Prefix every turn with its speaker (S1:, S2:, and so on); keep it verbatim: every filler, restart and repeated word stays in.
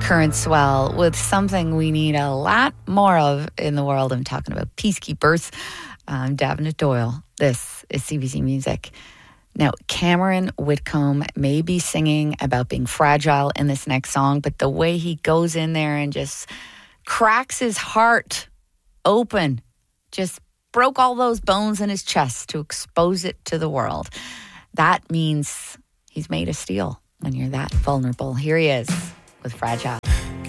S1: current swell with something we need a lot more of in the world. I'm talking about peacekeepers. I'm Davenant Doyle. This is C B C Music. Now, Cameron Whitcomb may be singing about being fragile in this next song, but the way he goes in there and just cracks his heart open, just broke all those bones in his chest to expose it to the world. That means he's made of steel when you're that vulnerable. Here he is with Fragile.